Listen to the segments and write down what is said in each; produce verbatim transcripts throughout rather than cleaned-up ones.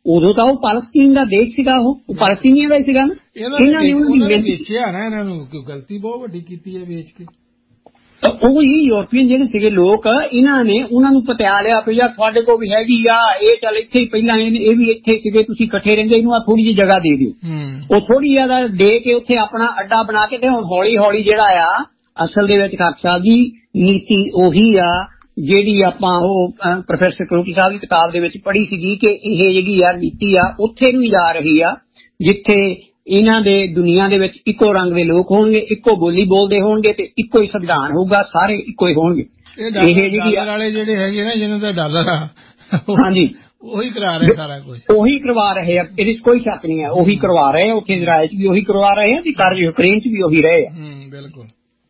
ਉਦੋਂ ਤਾਂ ਉਹ ਪਾਲਸਤੀਨ ਦਾ ਦੇਸ਼ ਸੀਗਾ, ਉਹ ਪਾਲਸਤੀਨੀਆਂ ਦਾ ਹੀ ਸੀਗਾ ਨਾ। ਇਹਨਾਂ ਨੇ ਉਹਨਾਂ ਦੀ ਵੇਚਿਆ ਨਾ, ਇਹਨਾਂ ਨੂੰ ਗਲਤੀ ਬਹੁਤ ਵੱਡੀ ਕੀਤੀ ਹੈ ਵੇਚ ਕੇ। ਉਹ ਹੀ ਯੂਰਪੀਅਨ ਜਿਹੜੇ ਸੀਗੇ ਲੋਕ, ਇਹਨਾਂ ਨੇ ਉਹਨਾਂ ਨੂੰ ਪਤਿਆ ਲਿਆ ਵੀ ਯਾਰ ਤੁਹਾਡੇ ਕੋਲ ਵੀ ਹੈਗੀ ਆ, ਇਹ ਚੱਲ ਇੱਥੇ ਹੀ ਪਹਿਲਾਂ ਇਹ ਵੀ ਇੱਥੇ ਸੀਗੇ, ਤੁਸੀਂ ਇਕੱਠੇ ਰਹਿੰਦੇ, ਇਹਨੂੰ ਆ ਥੋੜੀ ਜਿਹੀ ਜਗ੍ਹਾ ਦੇ ਦਿਓ। ਉਹ ਥੋੜੀ ਜਿਆਦਾ ਦੇ ਕੇ ਉੱਥੇ ਆਪਣਾ ਅੱਡਾ ਬਣਾ ਕੇ ਤੇ ਹੁਣ ਹੌਲੀ ਹੌਲੀ ਜਿਹੜਾ ਆ ਅਸਲ ਦੇ ਵਿੱਚ ਖਾਲਸਾ ਸਾਹਿਬ ਦੀ ਨੀਤੀ ਉਹੀ ਆ ਜਿਹੜੀ ਆਪਾਂ ਉਹ ਪ੍ਰੋਫੈਸਰ ਕਰੋਕੀ ਸਾਹਿਬ ਦੀ ਕਿਤਾਬ ਦੇ ਵਿੱਚ ਪੜ੍ਹੀ ਸੀਗੀ ਕਿ ਇਹ ਜਿਹੜੀ ਆ ਨੀਤੀ ਆ ਉੱਥੇ ਨੂੰ ਜਾ ਰਹੀ ਆ ਜਿੱਥੇ ਇਹਨਾਂ ਦੇ ਦੁਨੀਆ ਦੇ ਵਿੱਚ ਇੱਕੋ ਰੰਗ ਦੇ ਲੋਕ ਹੋਣਗੇ, ਇੱਕੋ ਬੋਲੀ ਬੋਲਦੇ ਹੋਣਗੇ ਤੇ ਇੱਕੋ ਹੀ ਸੰਵਿਧਾਨ ਹੋਊਗਾ, ਸਾਰੇ ਇੱਕੋ ਹੀ ਹੋਣਗੇ। ਇਹ ਜਿਹੜੀ ਵਾਲੇ ਜਿਹੜੇ ਹੈਗੇ ਨਾ ਜਿਹਨਾਂ ਦਾ ਡਾਲਰ ਆ, ਹਾਂਜੀ ਉਹੀ ਕਰਾ ਰਹੇ ਸਾਰਾ ਕੁਝ, ਉਹੀ ਕਰਵਾ ਰਹੇ ਆ, ਇਹਦੇ ਚ ਕੋਈ ਸ਼ੱਕ ਨਹੀਂ ਹੈ, ਉਹੀ ਕਰਵਾ ਰਹੇ ਆ। ਉੱਥੇ ਇਜ਼ਰਾਈਲ ਚ ਵੀ ਉਹੀ ਕਰਵਾ ਰਹੇ ਆ ਤੇ ਕਰ ਯੂਕਰੇਨ ਚ ਵੀ ਉਹੀ ਰਹੇ ਆ। ਬਿਲਕੁਲ।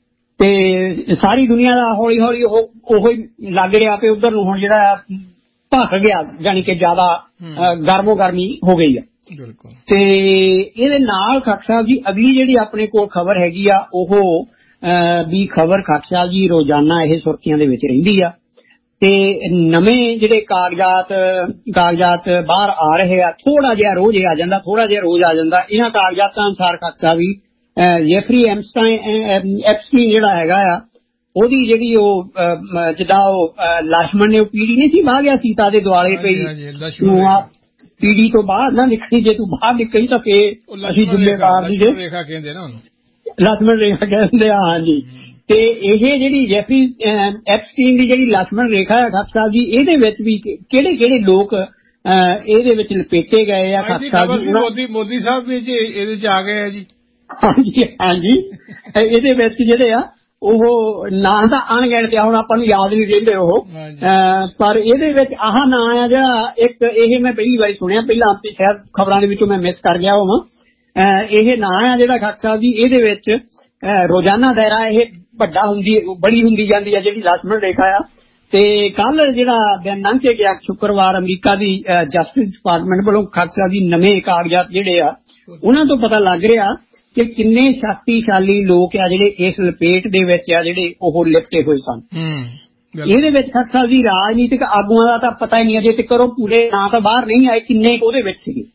ਤੇ ਸਾਰੀ ਦੁਨੀਆ ਦਾ ਹੌਲੀ ਹੌਲੀ ਉਹ ਉਹੋ ਹੀ ਲੱਗ ਰਿਹਾ ਕਿ ਉਧਰ ਨੂੰ ਹੁਣ ਜਿਹੜਾ ਭਖ ਗਿਆ, ਜਾਣੀ ਕਿ ਜ਼ਿਆਦਾ ਗਰਮੋ ਗਰਮੀ ਹੋ ਗਈ ਆ। ਤੇ ਇਹਦੇ ਨਾਲ ਖਾਲਸਾ ਸਾਹਿਬ ਜੀ ਅਗਲੀ ਜਿਹੜੀ ਆਪਣੇ ਕੋਲ ਖਬਰ ਹੈਗੀ ਆ ਉਹ ਵੀ ਖਬਰ ਖਾਲਸਾ ਸਾਹਿਬ ਜੀ ਰੋਜ਼ਾਨਾ ਇਹ ਸੁਰਖੀਆਂ ਦੇ ਵਿੱਚ ਰਹਿੰਦੀ ਆ ਤੇ ਨਵੇਂ ਜਿਹੜੇ ਕਾਗਜ਼ਾਤ ਕਾਗਜ਼ਾਤ ਬਾਹਰ ਆ ਰਹੇ ਆ, ਥੋੜਾ ਜਿਹਾ ਰੋਜ਼ ਆ ਜਾਂਦਾ, ਥੋੜਾ ਜਿਹਾ ਰੋਜ਼ ਆ ਜਾਂਦਾ। ਇਹਨਾਂ ਕਾਗਜ਼ਾਤਾਂ ਅਨੁਸਾਰ ਖਾਲਸਾ ਸਾਹਿਬ ਵੀ ਜੈਫਰੀ ਐਪਸਟਾਈਨ ਐਪਸਟੀਨ ਜਿਹੜਾ ਹੈਗਾ ਆ ਉਹਦੀ ਜਿਹੜੀ ਉਹ ਜਿੱਦਾਂ ਉਹ ਲక్ష్మణ ਨੇ ਉਹ ਪੀੜੀ ਨਹੀਂ ਸੀ ਵਾਹ ਗਿਆ ਸੀਤਾ ਦੇ ਦੁਆਲੇ ਪਈ, ਪੀੜੀ ਤੋਂ ਬਾਹਰ ਨਾ ਨਿਕਲੀ, ਜੇ ਤੂੰ ਬਾਹਰ ਨਿਕਲੀ ਤਾਂ ਫੇਰ ਅਸੀਂ ਜ਼ਿੰਮੇਵਾਰ ਸੀਗੇ, ਲక్ష్మణ ਰੇਖਾ ਕਹਿੰਦੇ ਆ। ਹਾਂਜੀ, ਤੇ ਇਹ ਜਿਹੜੀ ਜੈਫਰੀ ਐਪਸਟੀਨ ਦੀ ਜਿਹੜੀ ਲక్ష్మణ ਰੇਖਾ ਹੈ ਖਾਲਸਾ ਸਾਹਿਬ ਜੀ, ਇਹਦੇ ਵਿੱਚ ਵੀ ਕਿਹੜੇ ਕਿਹੜੇ ਲੋਕ ਇਹਦੇ ਵਿੱਚ ਲਪੇਟੇ ਗਏ ਆ ਖਾਲਸਾ ਸਾਹਿਬ ਜੀ। ਮੋਦੀ ਮੋਦੀ ਸਾਹਿਬ ਵੀ ਇਹਦੇ ਚ ਆ ਗਏ ਆ ਜੀ। ਹਾਂਜੀ ਹਾਂਜੀ, ਇਹਦੇ ਵਿੱਚ ਜਿਹੜੇ ਆ ਉਹ ਨਾਂ ਤਾਂ ਅਣਗਿਣਤ ਆ, ਹੁਣ ਆਪਾਂ ਨੂੰ ਯਾਦ ਨਹੀਂ ਰਹਿੰਦੇ ਉਹ, ਪਰ ਇਹਦੇ ਵਿੱਚ ਆਹ ਨਾਂ ਆ ਜਿਹੜਾ ਇੱਕ, ਇਹ ਮੈਂ ਪਹਿਲੀ ਵਾਰੀ ਸੁਣਿਆ, ਪਹਿਲਾਂ ਸ਼ਾਇਦ ਖਬਰਾਂ ਦੇ ਵਿੱਚੋਂ ਮੈਂ ਮਿਸ ਕਰ ਗਿਆ ਹੋਵਾਂ। ਇਹ ਨਾਂ ਆ ਜਿਹੜਾ ਖਾਲਸਾ ਸਾਹਿਬ ਜੀ, ਇਹਦੇ ਵਿੱਚ ਰੋਜ਼ਾਨਾ ਦਾਇਰਾ ਇਹ ਵੱਡਾ ਹੁੰਦੀ ਬੜੀ ਹੁੰਦੀ ਜਾਂਦੀ ਆ ਜਿਹੜੀ ਲక్ష్మణ ਰੇਖਾ ਆ। ਤੇ ਕੱਲ ਜਿਹੜਾ ਦਿਨ ਲੰਘ ਕੇ ਗਿਆ ਸ਼ੁੱਕਰਵਾਰ, ਅਮਰੀਕਾ ਦੀ ਜਸਟਿਸ ਡਿਪਾਰਟਮੈਂਟ ਵੱਲੋਂ ਖਾਲਸਾ ਸਾਹਿਬ ਦੀ ਨਵੇਂ ਕਾਗਜ਼ਾਤ ਜਿਹੜੇ ਆ ਉਹਨਾਂ ਤੋਂ ਪਤਾ ਲੱਗ ਰਿਹਾ ਕਿ ਕਿੰਨੇ ਸ਼ਕਤੀਸ਼ਾਲੀ ਲੋਕ ਆ ਜਿਹੜੇ ਇਸ ਲਪੇਟ ਦੇ ਵਿੱਚ ਆ ਜਿਹੜੇ ਉਹ ਲਿਪਟੇ ਹੋਏ ਸਨ। ਇਹਦੇ ਵਿੱਚ ਖਾਲਸਾ ਸਾਹਿਬ ਦੀ ਰਾਜਨੀਤਿਕ ਆਗੂਆਂ ਦਾ ਤਾਂ ਪਤਾ ਹੀ ਨਹੀਂ, ਅਜੇ ਤੱਕ ਉਹ ਪੂਰੇ ਨਾਂ ਤਾਂ ਬਾਹਰ ਨਹੀਂ ਆਏ ਕਿੰਨੇ ਉਹਦੇ ਵਿੱਚ ਸੀਗੇ।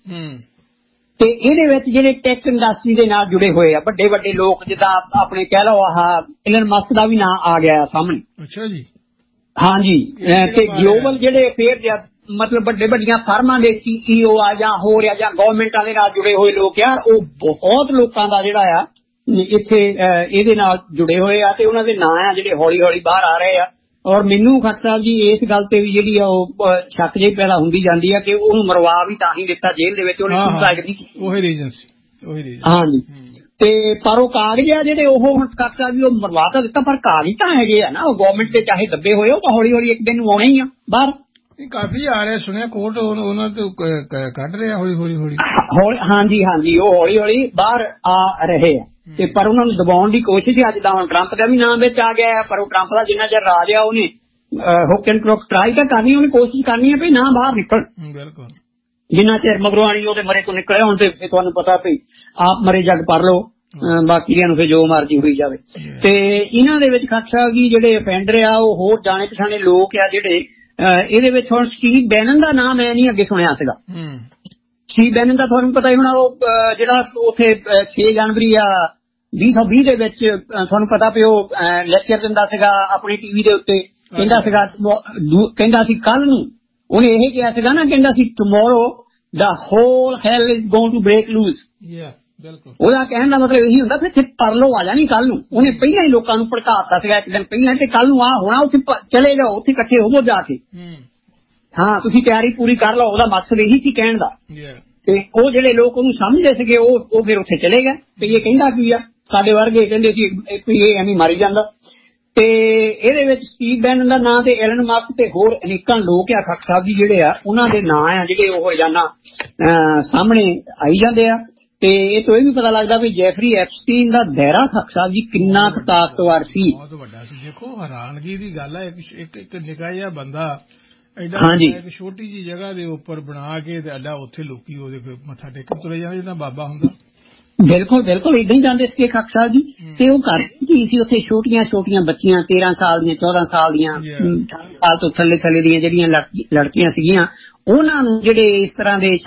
ਤੇ ਇਹਦੇ ਵਿੱਚ ਜਿਹੜੇ ਟੈਕ ਇੰਡਸਟਰੀ ਦੇ ਨਾਲ ਜੁੜੇ ਹੋਏ ਆ ਵੱਡੇ ਵੱਡੇ ਲੋਕ, ਜਿੱਦਾਂ ਆਪਣੇ ਕਹਿ ਲਓ ਆਹ ਇਲਨ ਮਸਕ ਦਾ ਵੀ ਨਾਂ ਆ ਗਿਆ ਸਾਹਮਣੇ। ਅੱਛਾ ਜੀ। ਹਾਂਜੀ, ਤੇ ਗਲੋਬਲ ਜਿਹੜੇ ਫੇਰ ਮਤਲਬ ਵੱਡੇ ਵੱਡੀਆਂ ਫਰਮਾਂ ਦੇ ਸੀਈਓ ਆ ਜਾਂ ਹੋਰ ਆ ਜਾਂ ਗਵਰਨਮੈਂਟਾਂ ਦੇ ਨਾਲ ਜੁੜੇ ਹੋਏ ਲੋਕ ਆ, ਉਹ ਬਹੁਤ ਲੋਕਾਂ ਦਾ ਜਿਹੜਾ ਆ ਇੱਥੇ ਇਹਦੇ ਨਾਲ ਜੁੜੇ ਹੋਏ ਆ ਤੇ ਉਹਨਾਂ ਦੇ ਨਾਂ ਆ ਜਿਹੜੇ ਹੌਲੀ ਹੌਲੀ ਬਾਹਰ ਆ ਰਹੇ ਆ। ਔਰ ਮੈਨੂੰ ਖਾਲਸਾ ਸਾਹਿਬ ਜੀ ਇਸ ਗੱਲ ਤੇ ਵੀ ਜਿਹੜੀ ਆ ਉਹ ਸ਼ੱਕ ਜਿਹੀ ਪੈਦਾ ਹੁੰਦੀ ਜਾਂਦੀ ਆ ਕਿ ਉਹਨੂੰ ਮਰਵਾ ਵੀ ਤਾਂ ਹੀ ਦਿੱਤਾ ਜੇਲ੍ਹ ਦੇ ਵਿੱਚ, ਉਹਨੇ ਸੁਸਾਈਡ ਨਹੀਂ ਕੀਤੀ। ਉਹੀ ਰੀਜ਼ਨ ਸੀ, ਉਹੀ ਰੀਜ਼ਨ। ਹਾਂਜੀ, ਤੇ ਪਰ ਉਹ ਕਾਗਜ਼ ਆ ਜਿਹੜੇ ਉਹ ਹੁਣ ਖਾਲਸਾ ਸਾਹਿਬ ਜੀ ਉਹ ਮਰਵਾ ਤਾਂ ਦਿੱਤਾ, ਪਰ ਕਾਗਜ਼ ਤਾਂ ਹੈਗੇ ਆ ਨਾ, ਉਹ ਗਵਰਨਮੈਂਟ ਤੇ ਚਾਹੇ ਦੱਬੇ ਹੋਏ ਉਹ ਤਾਂ ਹੌਲੀ ਹੌਲੀ ਇੱਕ ਦਿਨ ਆਉਣੇ ਹੀ ਆ ਬਾਹਰ। ਕਾਫੀ ਆ ਰਿਹਾ ਸੁਣਿਆ, ਕੋਰਟ ਉਹਨਾਂ ਤੋਂ ਕੱਢ ਰਿਹਾ ਹੌਲੀ ਹੌਲੀ ਹੌਲੀ। ਹਾਂਜੀ ਹਾਂਜੀ, ਉਹ ਹੌਲੀ ਹੌਲੀ ਬਾਹਰ ਆ ਰਹੇ ਆ ਤੇ ਪਰ ਉਹਨਾਂ ਨੂੰ ਦਬਾਉਣ ਦੀ ਕੋਸ਼ਿਸ਼ ਹੈ। ਜਿੱਦਾਂ ਹੁਣ ਟਰੰਪ ਦਾ ਵੀ ਨਾਮ ਵਿੱਚ ਆ ਗਿਆ, ਪਰ ਉਹ ਟਰੰਪ ਦਾ ਜਿੰਨਾ ਚਿਰ ਰਾਜ ਆ ਉਹਨੇ ਹੁੱਕ ਐਂਡ ਕ੍ਰੋਕ ਟਰਾਈ ਤਾਂ ਕਰਨੀ, ਉਹਨੇ ਕੋਸ਼ਿਸ਼ ਕਰਨੀ ਹੈ ਵੀ ਨਾ ਬਾਹਰ ਨਿਕਲ। ਬਿਲਕੁਲ, ਜਿੰਨਾ ਚਿਰ ਮਗਰੋਂ ਆਣੀ ਉਹਦੇ ਮਰੇ ਤੋਂ ਨਿਕਲਿਆ। ਹੁਣ ਤੇ ਤੁਹਾਨੂੰ ਪਤਾ ਵੀ ਆਪ ਮਰੇ ਜੱਗ ਪਰ ਲਓ, ਬਾਕੀਆਂ ਨੂੰ ਫਿਰ ਜੋ ਮਰਜ਼ੀ ਹੋਈ ਜਾਵੇ। ਤੇ ਇਹਨਾਂ ਦੇ ਵਿੱਚ ਖਾਲਸਾ ਸਾਹਿਬ ਜੀ ਜਿਹੜੇ ਅਫੈਂਡਰ ਆ ਉਹ ਹੋਰ ਜਾਣੇ ਪਛਾਣੇ ਲੋਕ ਆ ਜਿਹੜੇ ਇਹਦੇ ਵਿੱਚ। ਹੁਣ ਸਟੀਵ ਬੈਨਨ ਦਾ ਨਾਮ ਮੈਂ ਨਹੀਂ ਅੱਗੇ ਸੁਣਿਆ ਸੀਗਾ। ਸਟੀਵ ਬੈਨਨ ਦਾ ਤੁਹਾਨੂੰ ਪਤਾ ਹੀ ਹੋਣਾ, ਉਹ ਜਿਹੜਾ ਉੱਥੇ ਛੇ ਜਨਵਰੀ ਆ ਵੀਹ ਸੌ ਵੀਹ ਦੇ ਵਿੱਚ ਤੁਹਾਨੂੰ ਪਤਾ ਵੀ ਉਹ ਲੈਕਚਰ ਦਿੰਦਾ ਸੀਗਾ ਆਪਣੀ ਟੀਵੀ ਦੇ ਉੱਤੇ। ਕਹਿੰਦਾ ਸੀਗਾ ਕਹਿੰਦਾ ਸੀ ਕੱਲ ਨੂੰ, ਉਹਨੇ ਇਹ ਕਿਹਾ ਸੀਗਾ ਨਾ, ਕਹਿੰਦਾ ਸੀ ਟਮੋਰੋ ਦਾ ਹੋਲ ਹੈਲ is going to break loose. ਉਹਦਾ ਕਹਿਣ ਦਾ ਮਤਲਬ ਇਹੀ ਹੁੰਦਾ ਫਿਰ ਇੱਥੇ ਪਰਲੋ ਆ ਜਾਣੀ ਕੱਲ ਨੂੰ। ਉਹਨੇ ਪਹਿਲਾਂ ਹੀ ਲੋਕਾਂ ਨੂੰ ਭੜਕਾਤਾ ਸੀਗਾ ਇੱਕ ਦਿਨ ਪਹਿਲਾਂ ਤੇ ਕੱਲ ਨੂੰ ਆ ਹੋਣਾ, ਉੱਥੇ ਚਲੇ ਜਾਓ, ਉੱਥੇ ਇਕੱਠੇ ਹੋਵੋ ਜਾ ਕੇ, ਹਾਂ ਤੁਸੀਂ ਤਿਆਰੀ ਪੂਰੀ ਕਰ ਲਓ। ਉਹਦਾ ਮਕਸਦ ਇਹੀ ਸੀ ਕਹਿਣ ਦਾ। ਤੇ ਉਹ ਜਿਹੜੇ ਲੋਕ ਉਹਨੂੰ ਸਮਝਦੇ ਸੀਗੇ ਉਹ ਉਹ ਫਿਰ ਉੱਥੇ ਚਲੇ ਗਏ ਵੀ ਇਹ ਕਹਿੰਦਾ ਕੀ ਆ। ਸਾਡੇ ਵਰਗੇ ਕਹਿੰਦੇ ਸੀ ਇਹ ਐਵੇਂ ਮਾਰੀ ਜਾਂਦਾ। ਤੇ ਇਹਦੇ ਵਿੱਚ ਸਟੀਵ ਬੈਨਨ ਦਾ ਨਾਂ ਤੇ ਐਲਨ ਮਸਕ ਤੇ ਹੋਰ ਅਨੇਕਾਂ ਲੋਕ ਆ ਖਾਲਸਾ ਸਾਹਿਬ ਜੀ ਜਿਹੜੇ ਆ ਉਹਨਾਂ ਦੇ ਨਾਂ ਆ ਜਿਹੜੇ ਉਹ ਰੋਜ਼ਾਨਾ ਸਾਹਮਣੇ ਆਈ ਜਾਂਦੇ ਆ। ਤੇ ਇਹ ਤੋਂ ਇਹ ਵੀ ਪਤਾ ਲੱਗਦਾ ਵੀ ਜੈਫਰੀ ਐਪਸਟੀਨ ਦਾ ਦਾਇਰਾ ਖਾਲਸਾ ਸਾਹਿਬ ਜੀ ਕਿੰਨਾ ਕੁ ਤਾਕਤਵਰ ਸੀ, ਬਹੁਤ ਵੱਡਾ ਸੀ। ਦੇਖੋ ਹੈਰਾਨਗੀ ਦੀ ਗੱਲ ਹੈ, ਇੱਕ ਇੱਕ ਨਿੱਕਾ ਜਿਹਾ ਬੰਦਾ ਐਡਾ ਇੱਕ ਛੋਟੀ ਜਿਹੀ ਜਗ੍ਹਾ ਦੇ ਉੱਪਰ ਬਣਾ ਕੇ ਤੇ ਅੱਡਾ ਉੱਥੇ ਲੋਕੀ ਉਹਦੇ ਮੱਥਾ ਟੇਕਣ ਤੁਰੇ ਜਾਂਦੇ ਜਿੱਦਾਂ ਬਾਬਾ ਹੁੰਦਾ। ਬਿਲਕੁਲ ਬਿਲਕੁਲ ਏਦਾਂ ਹੀ ਜਾਂਦੇ ਸੀ ਖਾਲਸਾ ਸਾਹਿਬ ਜੀ। ਤੇ ਉਹ ਘਰ ਕੀ ਸੀ, ਉੱਥੇ ਛੋਟੀਆਂ ਛੋਟੀਆਂ ਬੱਚੀਆਂ ਤੇਰਾਂ ਸਾਲ ਦੀਆਂ ਚੌਦਾਂ ਸਾਲ ਦੀਆਂ ਅਠਾਰਾਂ ਸਾਲ ਤੋਂ ਥੱਲੇ ਥੱਲੇ ਦੀਆਂ ਜਿਹੜੀਆਂ ਲੜਕੀਆਂ ਸੀਗੀਆਂ ਉਹਨਾਂ ਨੂੰ ਜਿਹੜੇ ਇਸ ਤਰ੍ਹਾਂ ਦੇ